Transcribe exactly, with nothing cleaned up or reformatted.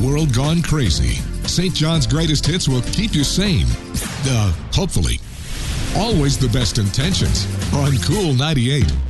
world gone crazy, Saint John's Greatest Hits will keep you sane. Uh, hopefully. Always the best intentions on Cool ninety-eight.